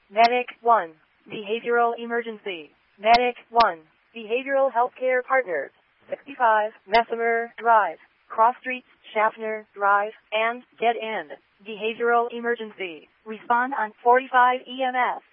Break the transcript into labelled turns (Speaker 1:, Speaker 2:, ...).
Speaker 1: Medic 1. Behavioral emergency. Medic 1. Behavioral healthcare partners. 65 Messimer Drive. Cross Streets, Schaffner Drive, and Dead End. Behavioral emergency. Respond on 45 EMS.